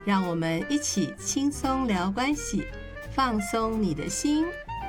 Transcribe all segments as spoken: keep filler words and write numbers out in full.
让我们一起轻松聊关系，放松你的心。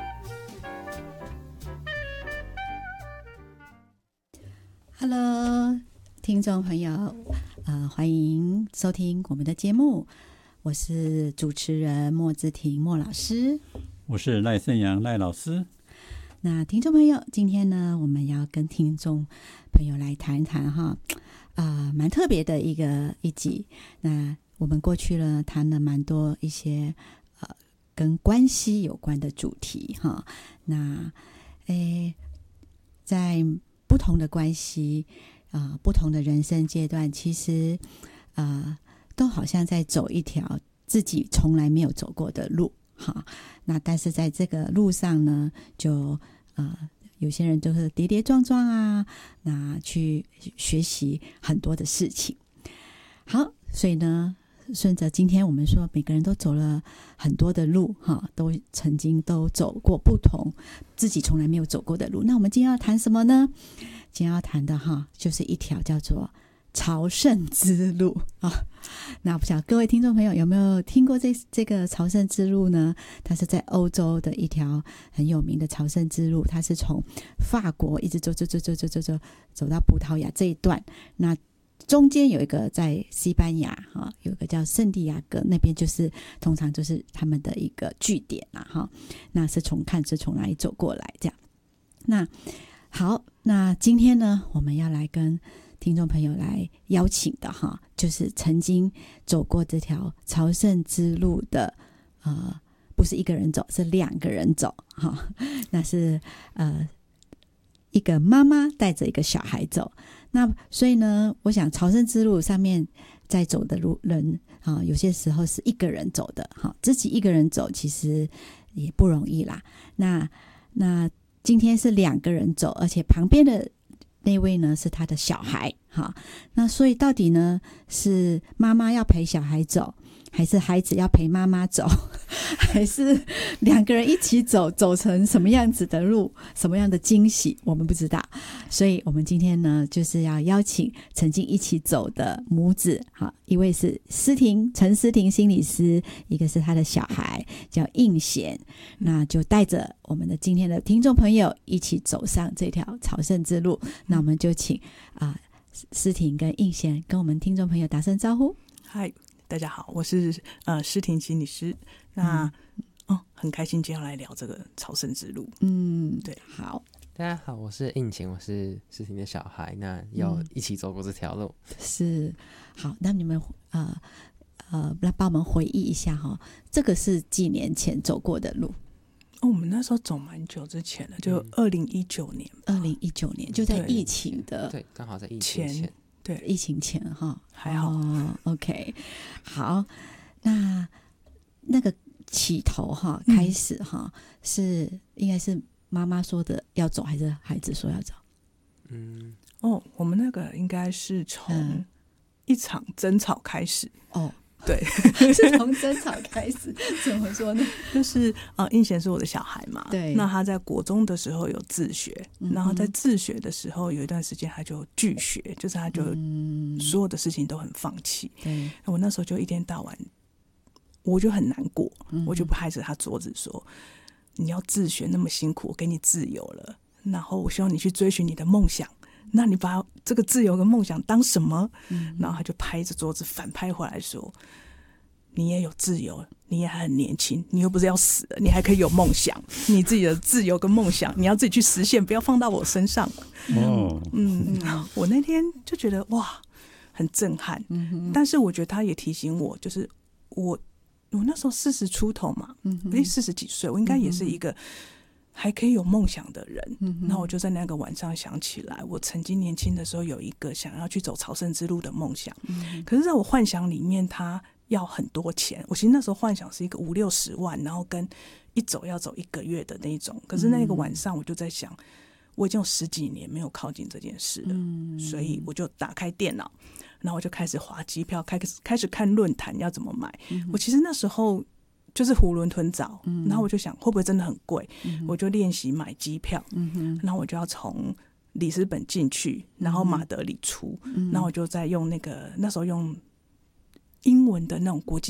Hello， 听众朋友，呃，欢迎收听我们的节目，我是主持人莫姿婷莫老师， 我是赖胜阳赖老师。 那听众朋友，今天呢，我们要跟听众朋友来谈谈哈，啊、呃，蛮特别的一个一集。那我们过去呢谈了蛮多一些呃跟关系有关的主题哈。那诶，在不同的关系啊、呃，不同的人生阶段，其实啊、呃，都好像在走一条自己从来没有走过的路哈。那但是在这个路上呢，就呃有些人都是跌跌撞撞啊，那去学习很多的事情。好，所以呢，顺着今天我们说，每个人都走了很多的路哈，都曾经都走过不同自己从来没有走过的路。那我们今天要谈什么呢？今天要谈的哈，就是一条叫做朝圣之路啊。那不晓得各位听众朋友有没有听过这这个朝圣之路呢？它是在欧洲的一条很有名的朝圣之路，它是从法国一直走走走走走走走走到葡萄牙这一段。那中间有一个在西班牙哈，有一个叫圣地亚哥，那边就是通常就是他们的一个据点啦哈。那是从看是从哪里走过来这样。那好，那今天呢，我们要来跟听众朋友来邀请的哈，就是曾经走过这条朝圣之路的，呃，不是一个人走，是两个人走哈。那是呃一个妈妈带着一个小孩走。那所以呢，我想朝圣之路上面在走的路人啊，有些时候是一个人走的哈，自己一个人走其实也不容易啦。那那今天是两个人走，而且旁边的那位呢是他的小孩哈。那所以到底呢是妈妈要陪小孩走，还是孩子要陪妈妈走，还是两个人一起走，走成什么样子的路，什么样的惊喜我们不知道。所以我们今天呢就是要邀请曾经一起走的母子，好，一位是思婷陈思婷心理师，一个是他的小孩叫应贤。那就带着我们的今天的听众朋友一起走上这条朝圣之路。那我们就请啊、呃、思婷跟应贤跟我们听众朋友打声招呼。 嗨，大家好，我是呃诗婷心理师。那、嗯哦、很开心今天要来聊这个朝圣之路。嗯，对， 好， 大家好，我是应勤，我是诗婷的小孩，那要一起走过这条路。 嗯、是，好，那你们呃呃来帮我们回忆一下哈，这个是几年前走过的路？ 哦，我们那时候走蛮久之前了，就二零一九年， 二零一九年就在疫情的对，刚好在疫情前。前对， 疫情前哈， 还好。 哦 OK， 好，那那个起头哈，开始哈、嗯，是应该是妈妈说的要走，还是孩子说要走？ 嗯，哦，我们那个应该是从一场争吵开始。嗯、哦。对， 是从争吵开始，怎么说呢？ 就是呃，应贤是我的小孩嘛， 对， 那他在国中的时候有自学，嗯、然后在自学的时候有一段时间他就拒学，就是他就所有的事情都很放弃。 对、嗯， 我那时候就一天到晚，我就很难过，嗯、我就拍着他桌子说：“你要自学那么辛苦，我给你自由了，然后我希望你去追寻你的梦想。”那你把这个自由跟梦想当什么？嗯、然后他就拍着桌子反拍回来说：“你也有自由，你也还很年轻，你又不是要死了，你还可以有梦想。你自己的自由跟梦想，你要自己去实现，不要放到我身上。”哦，嗯，嗯我那天就觉得哇，很震撼。嗯、但是我觉得他也提醒我，就是我我那时候四十出头嘛，哎，四十几岁，我应该也是一个还可以有梦想的人。嗯、那我就在那个晚上想起来，我曾经年轻的时候有一个想要去走朝圣之路的梦想。嗯、可是在我幻想里面，他要很多钱。我其实那时候幻想是一个五六十万，然后跟一走要走一个月的那种。可是那个晚上我就在想，我已经有十几年没有靠近这件事了。嗯、所以我就打开电脑，然后我就开始划机票，开始开始看论坛要怎么买。嗯、我其实那时候就是囫囵吞枣，嗯、然后我就想会不会真的很贵。嗯、我就练习买机票。嗯、然后我就要从里斯本进去，然后马德里出。嗯、然后我就在用那个那时候用英文的那种国际